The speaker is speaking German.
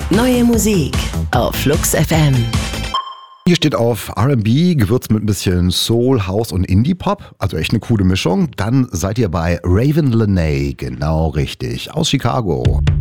Neue Musik auf Flux FM. Hier steht auf R&B, gewürzt mit ein bisschen Soul, House und Indie-Pop. Also echt eine coole Mischung. Dann seid ihr bei Raven Lenae, genau richtig, aus Chicago.